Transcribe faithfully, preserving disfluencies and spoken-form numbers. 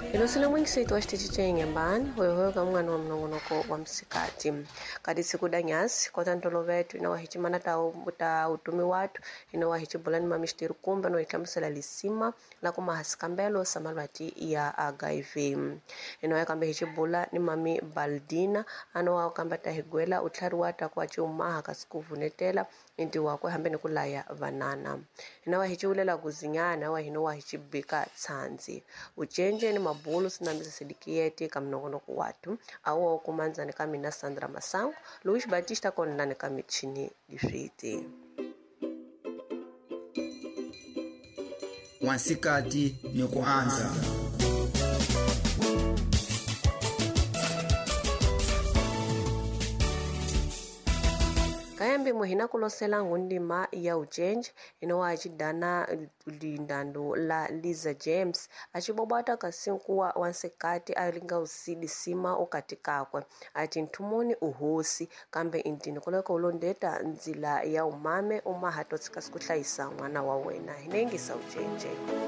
Ilo sila mwingisito wa xitichi chenyembani hoyohoyo ka mng'ano wa mnongonoko wa msikati kati siku da nyasi kota ntolovetu inawahichi mana ta, ta utumi watu inawahichi bulani mamishtiru kumbe no iklamusela lisima la kumahasikambelo samalwati ya H I V inawahi kambe hichi bula ni mami Baldina anowa kamba tahigwela utlari wata kwa chi umaha kasikuvunetela inti wakwe hambe ni kulaya vanana inawahichi ulela kuzinyana wa inawahichi bika tsanzi uchenje ni mabulu sinambisa sidikiyeti kamnongonoko watu awo kumanzani kamina Sandra Masango Luis Batista konani kamichini difiti wansikati ni kuanza kayambi muhina kulosela ngundima ya uchenje inowa achidana lindando la Liza James achibobata kasinkuwa wansikati alinga usidi sima ukatikakwe ati ntumuni uhosi kambe intini kuleka ulondeta nzila ya umame umahatotsikasikuhlayisa mwana wa wena hinengisa uchenje